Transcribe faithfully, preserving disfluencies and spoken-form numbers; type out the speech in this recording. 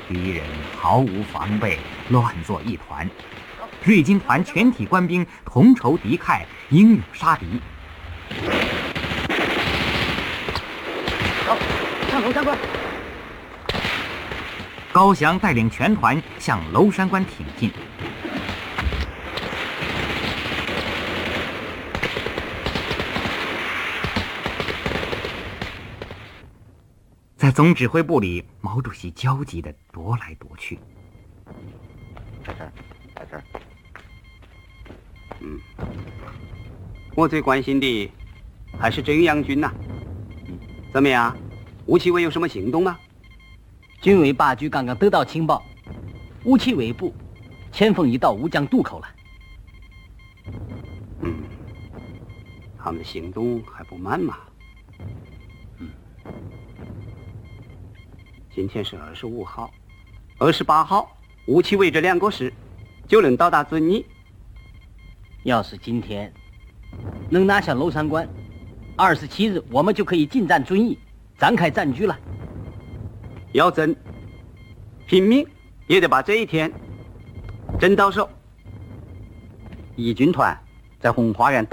敌人毫无防备，乱作一团。瑞金团全体官兵同仇敌忾，英勇杀敌。 走，上楼山关。 高翔带领全团向娄山关挺进。在总指挥部里，毛主席焦急地踱来踱去。 在这儿，在这儿。嗯，我最关心的还是真阳军呐、啊。嗯，怎么样？吴奇伟有什么行动吗？ 军委八局刚刚得到情报，吴奇伟部前锋已到吴江渡口了。 嗯，他们的行动还不慢嘛。嗯，今天是二十五号，二十八号，吴奇伟这两个师就能到达遵义。 要是今天能拿下娄山关，二十七日我们就可以进占遵义，展开战局了。 要争，拼命也得把这一天争到手。义军团在红花园